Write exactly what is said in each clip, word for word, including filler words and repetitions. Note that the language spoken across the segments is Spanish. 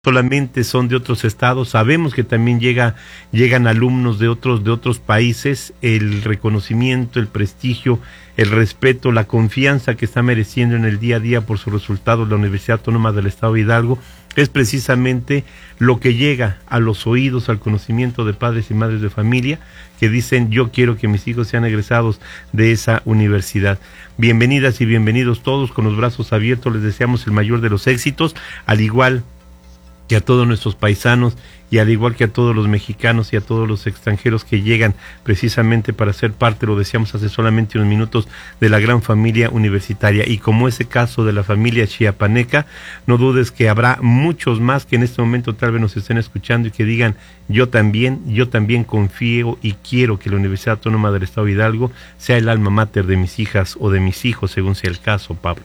solamente son de otros estados, sabemos que también llega, llegan alumnos de otros, de otros países. El reconocimiento, el prestigio, el respeto, la confianza que está mereciendo en el día a día por sus resultados la Universidad Autónoma del Estado de Hidalgo es precisamente lo que llega a los oídos, al conocimiento de padres y madres de familia que dicen: yo quiero que mis hijos sean egresados de esa universidad. Bienvenidas y bienvenidos todos, con los brazos abiertos les deseamos el mayor de los éxitos, al igual que a todos nuestros paisanos y al igual que a todos los mexicanos y a todos los extranjeros que llegan precisamente para ser parte, lo decíamos hace solamente unos minutos, de la gran familia universitaria. Y como ese caso de la familia chiapaneca, no dudes que habrá muchos más que en este momento tal vez nos estén escuchando y que digan: yo también, yo también confío y quiero que la Universidad Autónoma del Estado de Hidalgo sea el alma mater de mis hijas o de mis hijos, según sea el caso, Pablo.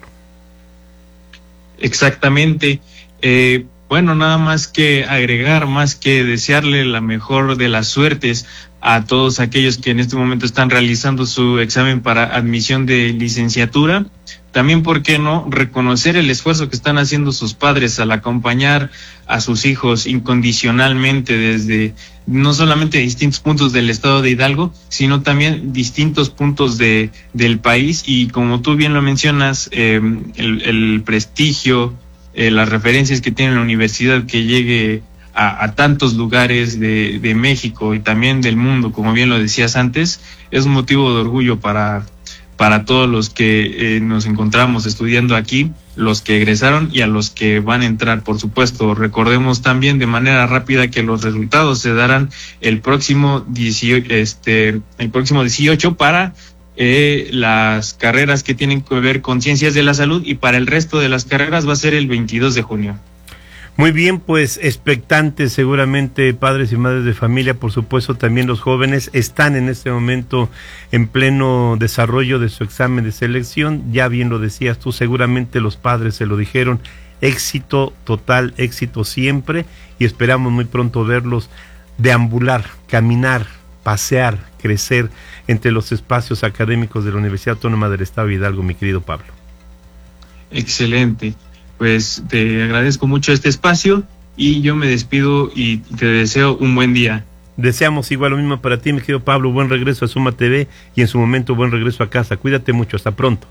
Exactamente. Eh, Bueno, nada más que agregar, más que desearle la mejor de las suertes a todos aquellos que en este momento están realizando su examen para admisión de licenciatura. También, ¿por qué no?, reconocer el esfuerzo que están haciendo sus padres al acompañar a sus hijos incondicionalmente desde no solamente distintos puntos del estado de Hidalgo, sino también distintos puntos de del país. Y como tú bien lo mencionas, eh, el, el prestigio, Eh, las referencias que tiene la universidad, que llegue a, a tantos lugares de, de México y también del mundo, como bien lo decías antes, es un motivo de orgullo para, para todos los que eh, nos encontramos estudiando aquí, los que egresaron y a los que van a entrar, por supuesto. Recordemos también de manera rápida que los resultados se darán el próximo dieciocho, este, el próximo dieciocho para Eh, las carreras que tienen que ver con ciencias de la salud, y para el resto de las carreras va a ser el veintidós de junio. Muy bien, pues expectantes seguramente padres y madres de familia, por supuesto también los jóvenes están en este momento en pleno desarrollo de su examen de selección. Ya bien lo decías tú, seguramente los padres se lo dijeron: éxito total, éxito siempre, y esperamos muy pronto verlos deambular, caminar, pasear, crecer entre los espacios académicos de la Universidad Autónoma del Estado de Hidalgo, mi querido Pablo. Excelente, pues te agradezco mucho este espacio y yo me despido y te deseo un buen día. Deseamos igual lo mismo para ti, mi querido Pablo. Buen regreso a Suma T V y en su momento buen regreso a casa. Cuídate mucho, hasta pronto.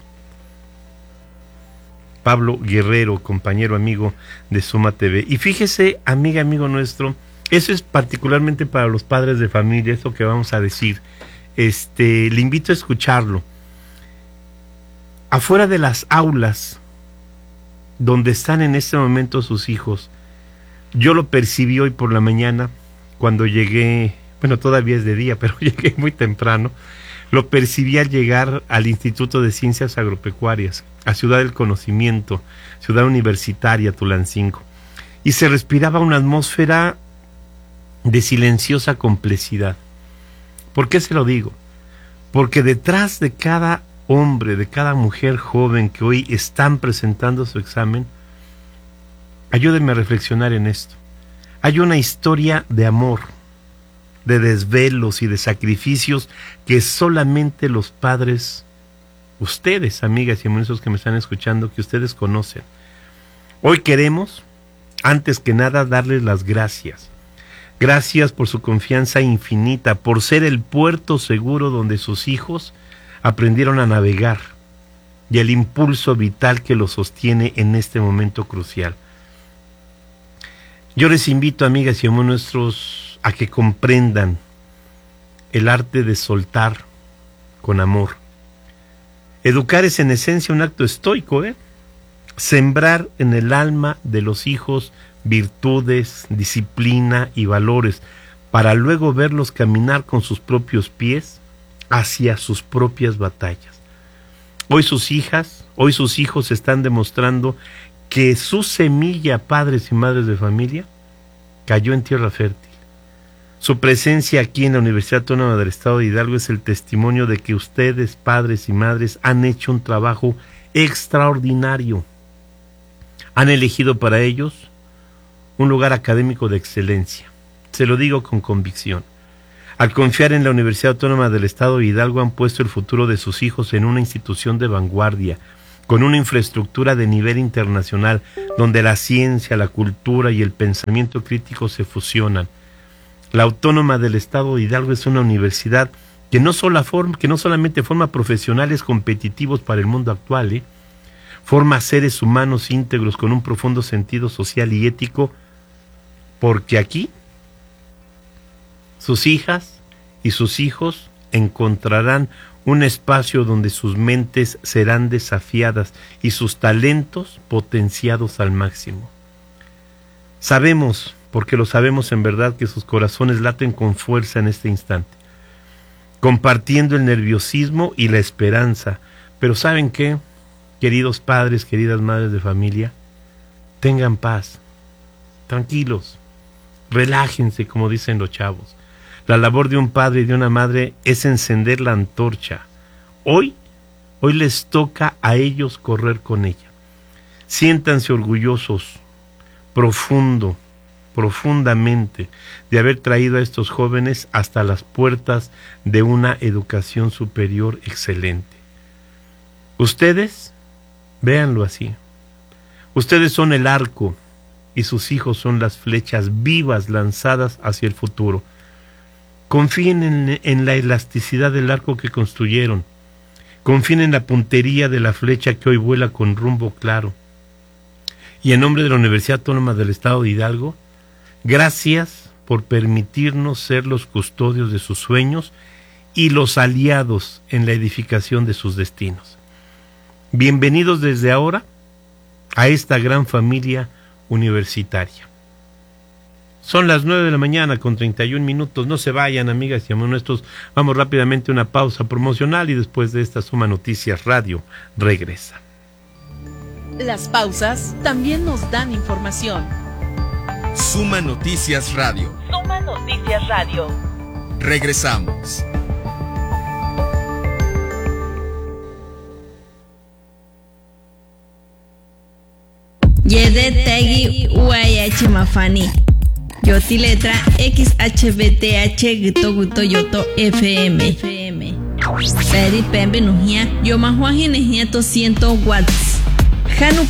Pablo Guerrero, compañero, amigo de Suma T V. Y fíjese, amiga, amigo nuestro, eso es particularmente para los padres de familia, eso que vamos a decir. Este, le invito a escucharlo. Afuera de las aulas donde están en este momento sus hijos, yo lo percibí hoy por la mañana cuando llegué, bueno, todavía es de día, pero llegué muy temprano. Lo percibí al llegar al Instituto de Ciencias Agropecuarias, a Ciudad del Conocimiento, Ciudad Universitaria, Tulancingo, y se respiraba una atmósfera de silenciosa complicidad. ¿Por qué se lo digo? Porque detrás de cada hombre, de cada mujer joven que hoy están presentando su examen, ayúdenme a reflexionar en esto. Hay una historia de amor, de desvelos y de sacrificios que solamente los padres, ustedes, amigas y amigos que me están escuchando, que ustedes conocen. Hoy queremos, antes que nada, darles las gracias. Gracias por su confianza infinita, por ser el puerto seguro donde sus hijos aprendieron a navegar y el impulso vital que los sostiene en este momento crucial. Yo les invito, amigas y amigos nuestros, a que comprendan el arte de soltar con amor. Educar es en esencia un acto estoico, ¿eh? Sembrar en el alma de los hijos virtudes, disciplina y valores, para luego verlos caminar con sus propios pies hacia sus propias batallas. Hoy sus hijas, hoy sus hijos están demostrando que su semilla, padres y madres de familia, cayó en tierra fértil. Su presencia aquí en la Universidad Autónoma del Estado de Hidalgo es el testimonio de que ustedes, padres y madres, han hecho un trabajo extraordinario. Han elegido para ellos un lugar académico de excelencia. Se lo digo con convicción. Al confiar en la Universidad Autónoma del Estado de Hidalgo, han puesto el futuro de sus hijos en una institución de vanguardia, con una infraestructura de nivel internacional, donde la ciencia, la cultura y el pensamiento crítico se fusionan. La Autónoma del Estado de Hidalgo es una universidad que no, sola forma, que no solamente forma profesionales competitivos para el mundo actual, ¿eh? forma seres humanos íntegros con un profundo sentido social y ético, porque aquí sus hijas y sus hijos encontrarán un espacio donde sus mentes serán desafiadas y sus talentos potenciados al máximo. Sabemos, porque lo sabemos en verdad, que sus corazones laten con fuerza en este instante, compartiendo el nerviosismo y la esperanza. Pero ¿saben qué? Queridos padres, queridas madres de familia, tengan paz, tranquilos, relájense, como dicen los chavos. La labor de un padre y de una madre es encender la antorcha. Hoy, hoy les toca a ellos correr con ella. Siéntanse orgullosos, profundo, profundamente, de haber traído a estos jóvenes hasta las puertas de una educación superior excelente. Ustedes, véanlo así, ustedes son el arco y sus hijos son las flechas vivas lanzadas hacia el futuro. Confíen en, en la elasticidad del arco que construyeron. Confíen en la puntería de la flecha que hoy vuela con rumbo claro. Y en nombre de la Universidad Autónoma del Estado de Hidalgo, gracias por permitirnos ser los custodios de sus sueños y los aliados en la edificación de sus destinos. Bienvenidos desde ahora a esta gran familia universitaria. Son las nueve de la mañana con treinta y un minutos. No se vayan, amigas y amigos nuestros. Vamos rápidamente a una pausa promocional y después de esta Suma Noticias Radio regresa. Las pausas también nos dan información. Suma Noticias Radio. Suma Noticias Radio. Regresamos. Yede Tegi U I H Mafani. Yoti letra X H B T H Gito Guto Yoto F M. Peri Pembe Nujia Yoma Juan Ginejia to ciento watts. Hanu